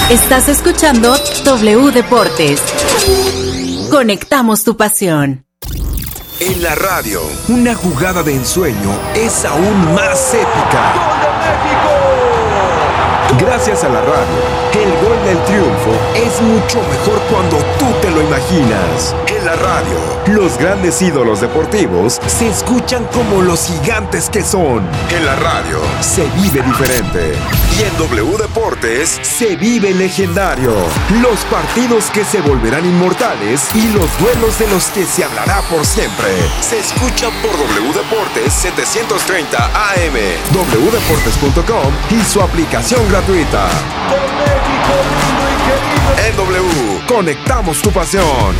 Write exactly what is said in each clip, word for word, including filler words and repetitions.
Estás escuchando W Deportes. Conectamos tu pasión. En la radio, una jugada de ensueño es aún más épica. ¡Gol de México! Gracias a la radio, el gol del triunfo es mucho mejor cuando tú te lo imaginas. En la radio, los grandes ídolos deportivos se escuchan como los gigantes que son. En la radio, se vive diferente. Y en W Deportes, se vive legendario. Los partidos que se volverán inmortales y los duelos de los que se hablará por siempre. Se escuchan por W Deportes setecientos treinta A M, w deportes punto com y su aplicación gratuita. Por México lindo y querido. En W, conectamos tu pasión.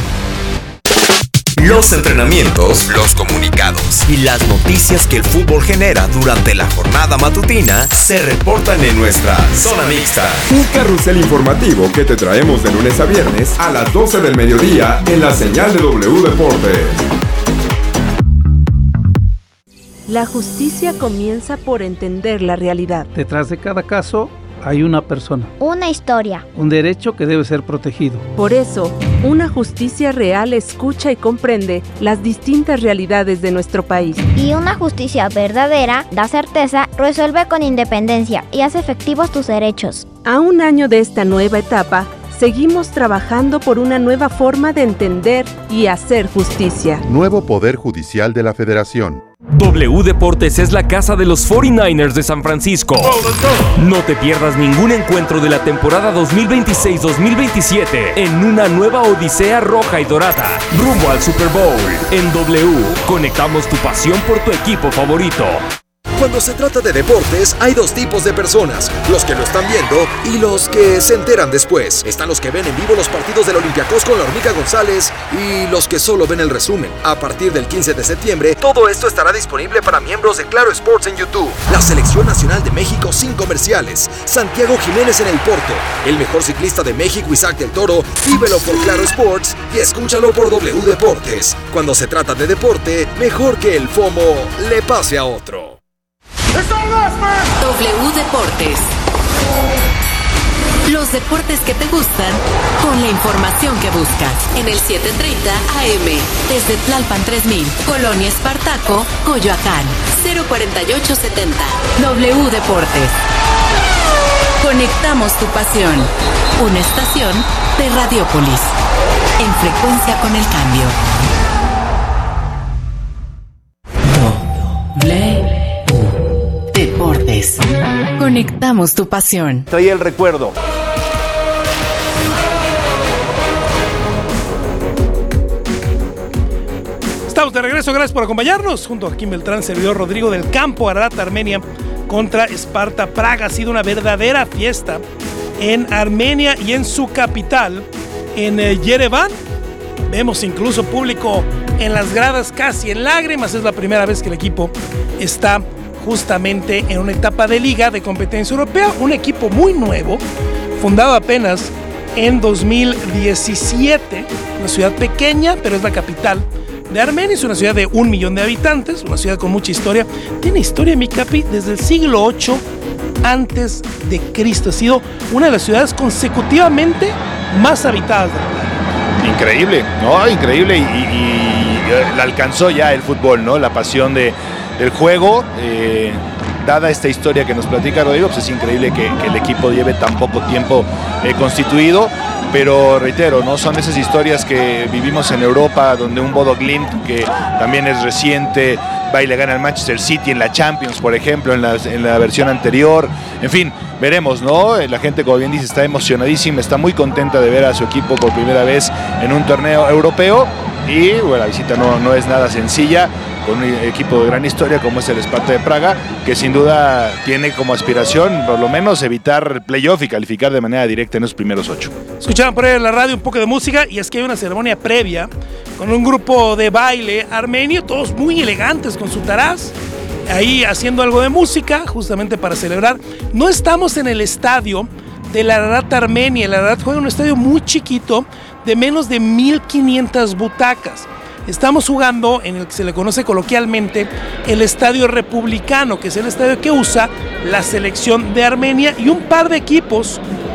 Los entrenamientos, los comunicados y las noticias que el fútbol genera durante la jornada matutina se reportan en nuestra Zona Mixta. Un carrusel informativo que te traemos de lunes a viernes a las doce del mediodía en la señal de W Deportes. La justicia comienza por entender la realidad. Detrás de cada caso hay una persona. Una historia. Un derecho que debe ser protegido. Por eso, una justicia real escucha y comprende las distintas realidades de nuestro país. Y una justicia verdadera da certeza, resuelve con independencia y hace efectivos tus derechos. A un año de esta nueva etapa, seguimos trabajando por una nueva forma de entender y hacer justicia. Nuevo Poder Judicial de la Federación. W Deportes es la casa de los cuarenta y nueve ers de San Francisco. No te pierdas ningún encuentro de la temporada dos mil veintiséis dos mil veintisiete en una nueva odisea roja y dorada, rumbo al Super Bowl. En W, conectamos tu pasión por tu equipo favorito. Cuando se trata de deportes, hay dos tipos de personas, los que lo están viendo y los que se enteran después. Están los que ven en vivo los partidos del Olympiacos con la Hormiga González y los que solo ven el resumen. A partir del quince de septiembre, todo esto estará disponible para miembros de Claro Sports en YouTube. La Selección Nacional de México sin comerciales, Santiago Jiménez en el Porto, el mejor ciclista de México Isaac del Toro, vívelo por Claro Sports y escúchalo por W Deportes. Cuando se trata de deporte, mejor que el FOMO le pase a otro. W Deportes. Los deportes que te gustan con la información que buscas. En el setecientos treinta A M. Desde Tlalpan tres mil. Colonia Espartaco, Coyoacán. cero cuarenta y ocho setenta. W Deportes. Conectamos tu pasión. Una estación de Radiopolis. En frecuencia con el cambio. W Deportes. Conectamos tu pasión. Trae el recuerdo. Estamos de regreso, gracias por acompañarnos. Junto a Kim Beltrán, servidor Rodrigo del Campo, Ararat Armenia contra Sparta Praga. Ha sido una verdadera fiesta en Armenia y en su capital, en Yerevan. Vemos incluso público en las gradas casi en lágrimas. Es la primera vez que el equipo está justamente en una etapa de liga de competencia europea, un equipo muy nuevo, fundado apenas en dos mil diecisiete, una ciudad pequeña, pero es la capital de Armenia, es una ciudad de un millón de habitantes, una ciudad con mucha historia, tiene historia, mi capi, desde el siglo ocho antes de Cristo, ha sido una de las ciudades consecutivamente más habitadas del planeta. Increíble, ¿no? Increíble y, y, y la alcanzó ya el fútbol, ¿no? La pasión de el juego, eh, dada esta historia que nos platica Rodrigo, pues es increíble que, que el equipo lleve tan poco tiempo eh, constituido, pero reitero, ¿no? Son esas historias que vivimos en Europa, donde un Bodo Glimt, que también es reciente, va y le gana al Manchester City en la Champions, por ejemplo, en la, en la versión anterior, en fin, veremos, ¿no? La gente, como bien dice, está emocionadísima, está muy contenta de ver a su equipo por primera vez en un torneo europeo, y bueno, la visita no, no es nada sencilla, con un equipo de gran historia como es el Sparta de Praga, que sin duda tiene como aspiración por lo menos evitar playoff y calificar de manera directa en los primeros ocho. Escucharon por ahí en la radio un poco de música, y es que hay una ceremonia previa con un grupo de baile armenio, todos muy elegantes con su taraz, ahí haciendo algo de música justamente para celebrar. No estamos en el estadio de la Ararat Armenia, la Ararat juega en un estadio muy chiquito de menos de mil quinientas butacas. Estamos jugando en el que se le conoce coloquialmente el Estadio Republicano, que es el estadio que usa la selección de Armenia y un par de equipos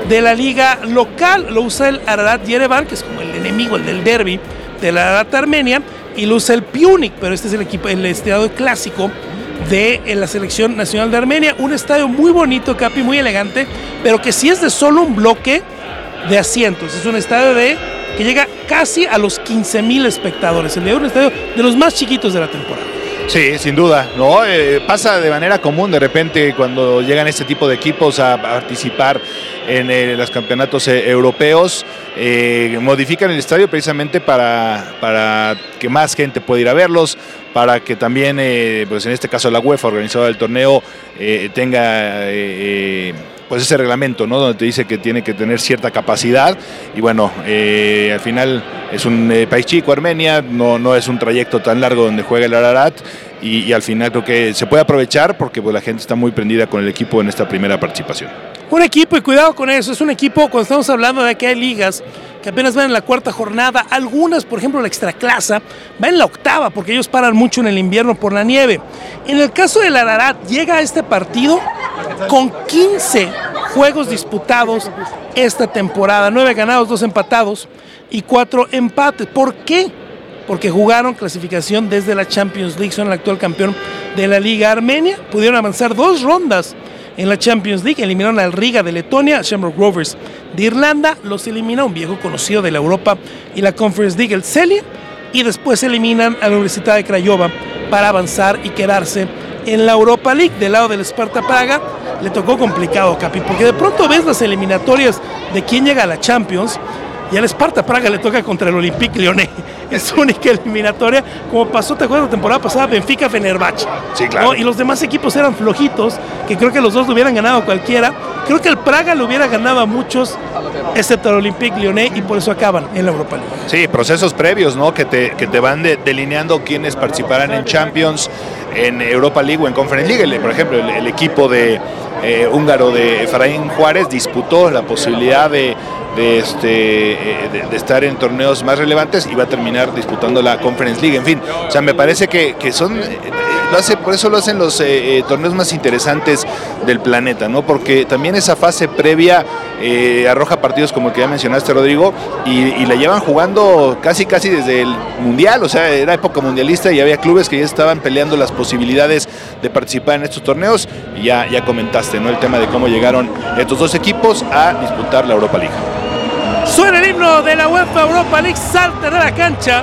de la liga local. Lo usa el Ararat Yerevan, que es como el enemigo, el del derbi de la Ararat Armenia, y lo usa el Punic, pero este es el equipo, el estadio clásico de la selección nacional de Armenia. Un estadio muy bonito, Capi, muy elegante, pero que sí es de solo un bloque de asientos. Es un estadio de que llega casi a los quince mil espectadores. El de un estadio de los más chiquitos de la temporada. Sí, sin duda, ¿no? Eh, pasa de manera común de repente cuando llegan este tipo de equipos a participar en eh, los campeonatos eh, europeos, eh, modifican el estadio precisamente para, para que más gente pueda ir a verlos, para que también, eh, pues en este caso la UEFA, organizadora del torneo, eh, tenga eh, pues ese reglamento, ¿no? Donde te dice que tiene que tener cierta capacidad y bueno, eh, al final es un eh, país chico, Armenia, no, no es un trayecto tan largo donde juega el Ararat y, y al final creo que se puede aprovechar porque pues, la gente está muy prendida con el equipo en esta primera participación. Un equipo, y cuidado con eso, es un equipo, cuando estamos hablando de que hay ligas que apenas van en la cuarta jornada, algunas, por ejemplo la Extraclasa, va en la octava porque ellos paran mucho en el invierno por la nieve. En el caso del Ararat, llega a este partido con quince juegos disputados esta temporada, nueve ganados, dos empatados y cuatro empates. ¿Por qué? Porque jugaron clasificación desde la Champions League, son el actual campeón de la Liga Armenia, pudieron avanzar dos rondas en la Champions League, eliminaron al Riga de Letonia, Shamrock Rovers de Irlanda, los elimina un viejo conocido de la Europa y la Conference League, el Celje, y después eliminan a la Universidad de Craiova para avanzar y quedarse en la Europa League. Del lado del Sparta Praga le tocó complicado, Capi, porque de pronto ves las eliminatorias de quién llega a la Champions y al Sparta Praga le toca contra el Olympique Lyonnais. Es su única eliminatoria, como pasó, te acuerdas, la temporada pasada, Benfica-Fenerbahce. Sí, claro. ¿No? Y los demás equipos eran flojitos, que creo que los dos lo hubieran ganado a cualquiera. Creo que el Praga lo hubiera ganado a muchos, excepto al Olympique Lyonnais, y por eso acaban en la Europa League. Sí, procesos previos, ¿no? Que te, que te van de, delineando quiénes participarán en Champions, en Europa League o en Conference League. Por ejemplo, el, el equipo de eh, húngaro de Efraín Juárez disputó la posibilidad de De, este, de, de estar en torneos más relevantes y va a terminar disputando la Conference League. En fin, o sea, me parece que, que son, lo hace, por eso lo hacen los eh, torneos más interesantes del planeta, ¿no? Porque también esa fase previa eh, arroja partidos como el que ya mencionaste, Rodrigo, y, y la llevan jugando casi casi desde el Mundial, o sea, era época mundialista y había clubes que ya estaban peleando las posibilidades de participar en estos torneos y ya, ya comentaste, ¿no? El tema de cómo llegaron estos dos equipos a disputar la Europa League. Suena el himno de la UEFA Europa League, salta de la cancha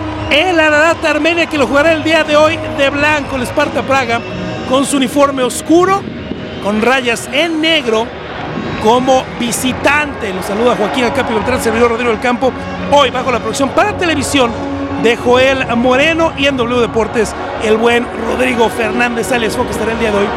el Ararat Armenia, que lo jugará el día de hoy de blanco, el Sparta Praga, con su uniforme oscuro, con rayas en negro, como visitante. Lo saluda Joaquín Alcapi Beltrán, servidor Rodrigo del Campo, hoy bajo la producción para televisión de Joel Moreno y en W Deportes el buen Rodrigo Fernández alias Fox, que estará el día de hoy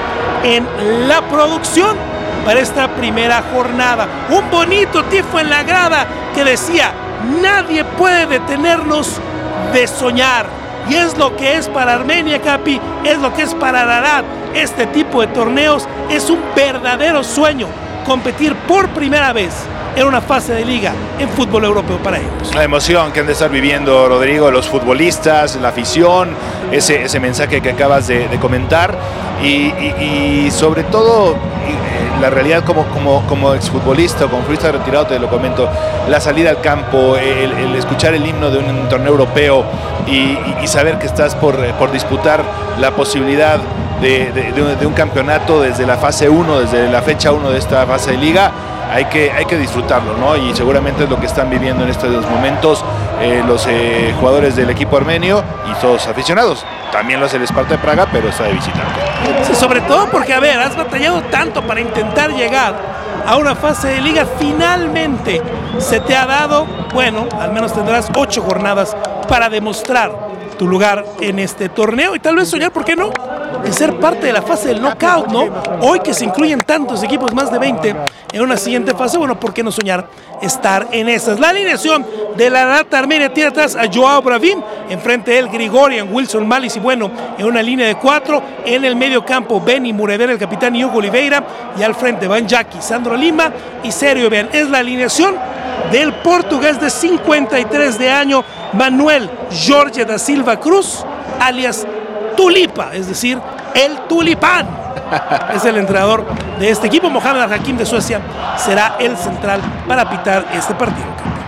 en la producción para esta primera jornada. Un bonito tifo en la grada que decía: nadie puede detenernos de soñar. Y es lo que es para Armenia, Capi, es lo que es para Ararat. Este tipo de torneos es un verdadero sueño, competir por primera vez en una fase de liga en fútbol europeo para ellos. La emoción que han de estar viviendo, Rodrigo, los futbolistas, la afición, ese, ese mensaje que acabas de, de comentar y, y, y sobre todo y, la realidad como, como, como exfutbolista o como futbolista retirado, te lo comento, la salida al campo, el, el escuchar el himno de un, un torneo europeo y, y, y saber que estás por, por disputar la posibilidad de, de, de, un, de un campeonato desde la fase uno, desde la fecha uno de esta fase de liga. Hay que, hay que disfrutarlo, ¿no? Y seguramente es lo que están viviendo en estos momentos eh, los eh, jugadores del equipo armenio y todos aficionados. También lo hace el Sparta de Praga, pero está de visitante. Sí, sobre todo porque, a ver, has batallado tanto para intentar llegar a una fase de liga. Finalmente se te ha dado, bueno, al menos tendrás ocho jornadas para demostrar tu lugar en este torneo y tal vez soñar, ¿por qué no?, en ser parte de la fase del knockout, ¿no? Hoy que se incluyen tantos equipos, más de veinte, en una siguiente fase, bueno, ¿por qué no soñar estar en esas? La alineación de la Ararat Armenia tiene atrás a Joao Bravin, enfrente de él Grigorian, Wilson Malis y bueno, en una línea de cuatro, en el medio campo Benny Murever, el capitán, y Hugo Oliveira, y al frente Van Jacki, Sandro Lima y Sergio Bean. Es la alineación del portugués de cincuenta y tres de año, Manuel Jorge da Silva Cruz, alias Tulipa, es decir, el Tulipán. es el entrenador de este equipo. Mohamed Al-Hakim de Suecia será el central para pitar este partido.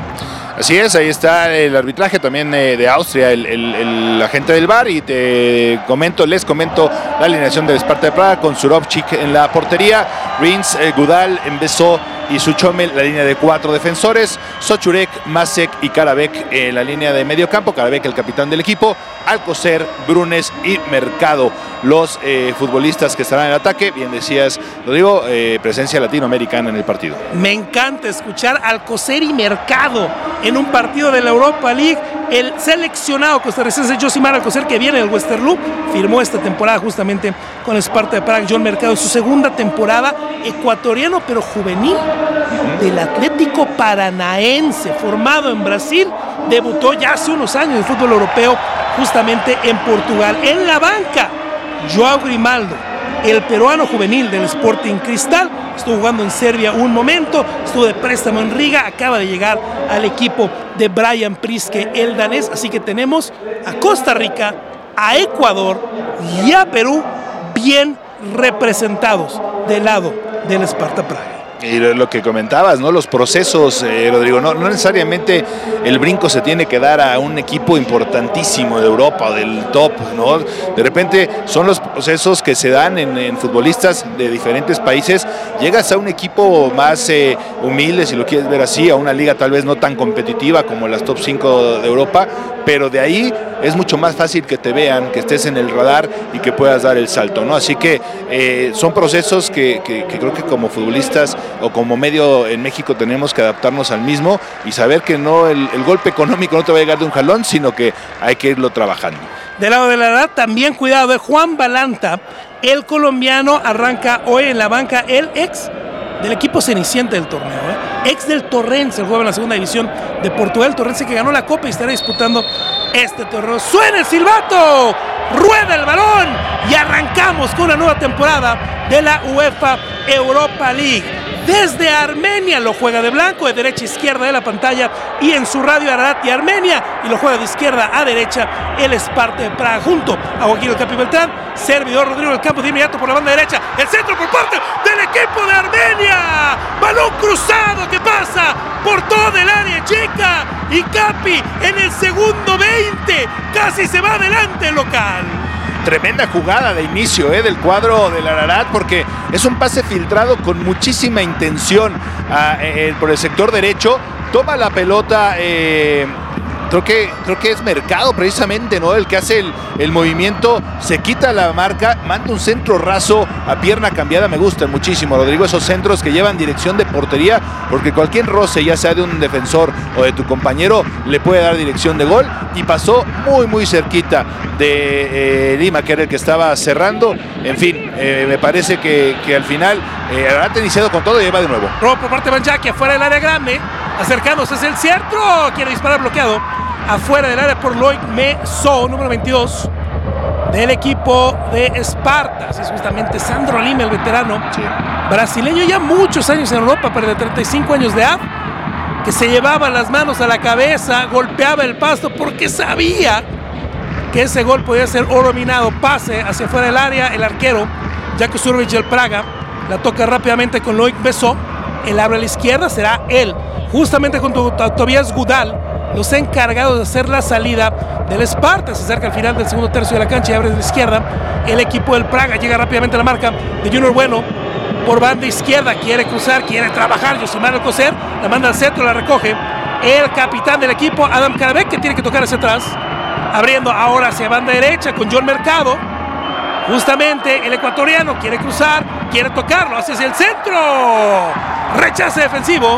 Así es, ahí está el arbitraje también eh, de Austria, el, el, el agente del V A R, y te comento, les comento la alineación del Sparta de Praga con Surovchik en la portería, Rins, eh, Gudal, Mbesó y Suchomel, la línea de cuatro defensores, Sochurek, Masek y Karabek en la línea de medio campo, Karabek el capitán del equipo, Alcocer, Brunes y Mercado, los eh, futbolistas que estarán en el ataque. Bien decías, Rodrigo, eh, presencia latinoamericana en el partido. Me encanta escuchar Alcocer y Mercado en un partido de la Europa League. El seleccionado costarricense Josimar Alcocer, que viene del Westerlo, firmó esta temporada justamente con el Sparta de Praga. John Mercado, su segunda temporada, ecuatoriano pero juvenil del Atlético Paranaense, formado en Brasil, debutó ya hace unos años en el fútbol europeo, justamente en Portugal. En la banca, Joao Grimaldo, el peruano juvenil del Sporting Cristal, estuvo jugando en Serbia un momento, estuvo de préstamo en Riga, acaba de llegar al equipo de Brian Priske, el danés. Así que tenemos a Costa Rica, a Ecuador y a Perú bien representados del lado del Sparta Praga. Y lo que comentabas, ¿no? Los procesos, eh, Rodrigo, no, no necesariamente el brinco se tiene que dar a un equipo importantísimo de Europa o del top, ¿no? De repente son los procesos que se dan en, en futbolistas de diferentes países. Llegas a un equipo más eh, humilde, si lo quieres ver así, a una liga tal vez no tan competitiva como las top cinco de Europa, pero de ahí es mucho más fácil que te vean, que estés en el radar y que puedas dar el salto, ¿no? Así que eh, son procesos que, que, que creo que como futbolistas o como medio en México tenemos que adaptarnos al mismo y saber que no el, el golpe económico no te va a llegar de un jalón, sino que hay que irlo trabajando. Del lado de la edad, también cuidado de Juan Balanta, el colombiano, arranca hoy en la banca, el ex del equipo ceniciente del torneo, ¿eh? ex del Torrense, el juega en la segunda división de Portugal, Torrense que ganó la Copa y estará disputando este torneo. Suena el silbato, rueda el balón y arrancamos con una nueva temporada de la UEFA Europa League. Desde Armenia lo juega de blanco, de derecha a izquierda de la pantalla, y en su radio Ararat y Armenia, y lo juega de izquierda a derecha el Sparta de Praga, junto a Joaquín El Capi Beltrán, servidor Rodrigo del Campo de inmediato por la banda derecha, el centro por parte del equipo de Armenia, balón cruzado que pasa por todo el área chica, y Capi en el segundo veinte, casi se va adelante el local. Tremenda jugada de inicio eh, del cuadro del Ararat, porque es un pase filtrado con muchísima intención a, eh, por el sector derecho. Toma la pelota, eh, creo, que, creo que es Mercado precisamente, ¿no? El que hace el, el movimiento, se quita la marca, manda un centro raso a pierna cambiada. Me gustan muchísimo, Rodrigo, esos centros que llevan dirección de portería, porque cualquier roce, ya sea de un defensor o de tu compañero, le puede dar dirección de gol, y pasó muy muy cerquita de eh, Lima, que era el que estaba cerrando. En fin, eh, me parece que, que al final eh, Ararat ha iniciado con todo y lleva de nuevo. Robo por parte de Banjaki, afuera del área grande, acercándose, es el centro, quiere disparar bloqueado, afuera del área por Loic Meso, número veintidós del equipo de Esparta. Así es justamente Sandro Lima, el veterano, sí, brasileño, ya muchos años en Europa, pero de treinta y cinco años de edad, que se llevaba las manos a la cabeza, golpeaba el pasto porque sabía que ese gol podía ser oro minado. Pase hacia afuera del área, el arquero Jakub Surovic del Praga la toca rápidamente con Loic Meso, él abre a la izquierda, será él, justamente junto a Tobias Gudal, los encargados de hacer la salida del Esparta. Se acerca al final del segundo tercio de la cancha y abre de la izquierda el equipo del Praga. Llega rápidamente a la marca de Junior Bueno por banda izquierda, quiere cruzar, quiere trabajar Josimar Alcocer, la manda al centro, la recoge el capitán del equipo Adam Karabek, que tiene que tocar hacia atrás, abriendo ahora hacia banda derecha con John Mercado. Justamente el ecuatoriano quiere cruzar, quiere tocarlo, hacia el centro, rechace defensivo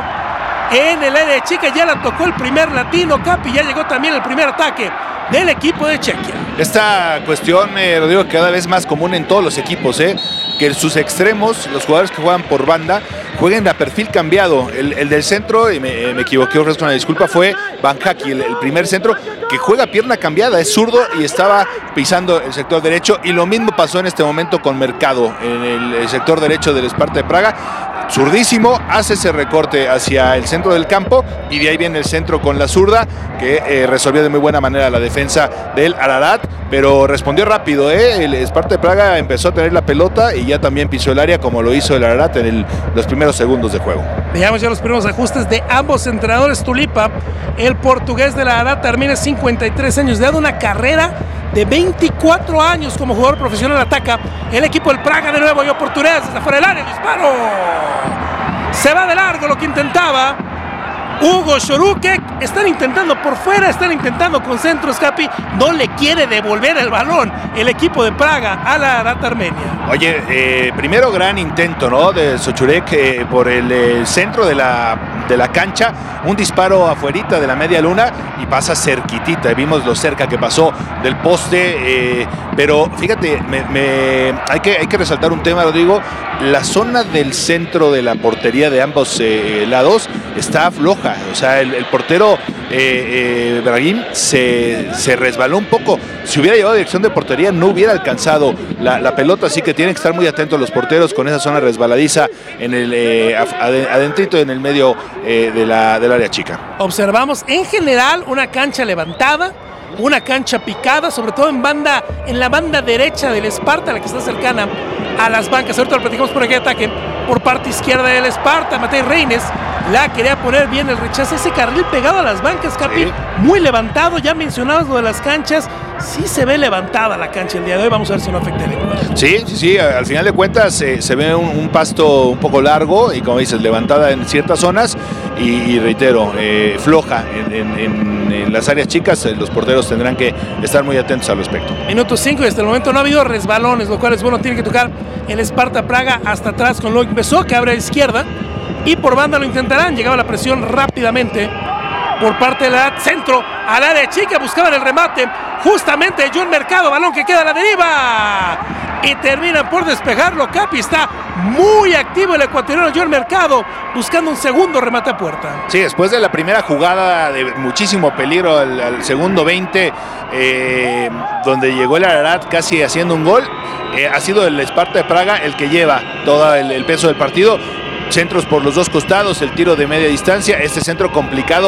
en el área chica, ya la tocó el primer latino, Capi, ya llegó también el primer ataque del equipo de Chequia. Esta cuestión, eh, lo digo, cada vez más común en todos los equipos, eh, que sus extremos, los jugadores que juegan por banda, jueguen a perfil cambiado. El, el del centro, y me, me equivoqué, ofrezco una disculpa, fue Banjaki, el, el primer centro, que juega pierna cambiada, es zurdo y estaba pisando el sector derecho, y lo mismo pasó en este momento con Mercado, en el, el sector derecho del Sparta de Praga. zurdísimo, hace ese recorte hacia el centro del campo y de ahí viene el centro con la zurda que eh, resolvió de muy buena manera la defensa del Ararat, pero respondió rápido, ¿eh? El Sparta de Praga empezó a tener la pelota y ya también pisó el área como lo hizo el Ararat en el, los primeros segundos de juego. Veamos ya los primeros ajustes de ambos entrenadores. Tulipa, el portugués del Ararat, Armenia, cincuenta y tres años de edad, una carrera de veinticuatro años como jugador profesional. Ataca el equipo del Praga de nuevo, y oportunidades desde fuera del área, disparo. Se va de largo lo que intentaba Hugo Šorukek. Están intentando por fuera, están intentando con centro. Escapi no le quiere devolver el balón el equipo de Praga a la Ararat Armenia. Oye, eh, primero gran intento, ¿no? De Šorukek eh, por el eh, centro de la, de la cancha, un disparo afuerita de la media luna y pasa cerquitita. Vimos lo cerca que pasó del poste, eh, pero fíjate, me, me, hay, que, hay que resaltar un tema, Rodrigo. La zona del centro de la portería de ambos eh, lados está floja. O sea, el, el portero eh, eh, Brahim se, se resbaló un poco. Si hubiera llevado dirección de portería no hubiera alcanzado la, la pelota, así que tienen que estar muy atentos los porteros con esa zona resbaladiza en el eh, adentrito en el medio eh, de la, del área chica. Observamos en general una cancha levantada, una cancha picada, sobre todo en banda, en la banda derecha del Sparta, la que está cercana a las bancas. Ahorita lo platicamos por aquí, ataque por parte izquierda del Sparta. Matei Reines la quería poner bien, el rechazo, ese carril pegado a las bancas, Capi, sí. Muy levantado. Ya mencionabas lo de las canchas, sí se ve levantada la cancha el día de hoy. Vamos a ver si no afecta el lenguaje. Sí, sí, sí, al final de cuentas eh, se ve un, un pasto un poco largo y, como dices, levantada en ciertas zonas y, y reitero, eh, floja en, en, en, en las áreas chicas. Los porteros tendrán que estar muy atentos al respecto. Minuto cinco y hasta el momento no ha habido resbalones, lo cual es bueno. Tiene que tocar el Sparta Praga hasta atrás con Loic Besó, que abre a la izquierda y por banda lo intentarán. Llegaba la presión rápidamente por parte de la centro al área chica, buscaban el remate justamente John Mercado, balón que queda a la deriva y terminan por despejarlo. Capi, está muy activo el ecuatoriano John Mercado buscando un segundo remate a puerta. Sí, después de la primera jugada de muchísimo peligro al, al segundo veinte, eh, donde llegó el Ararat casi haciendo un gol, eh, ha sido el Sparta de Praga el que lleva todo el, el peso del partido. Centros por los dos costados, el tiro de media distancia, este centro complicado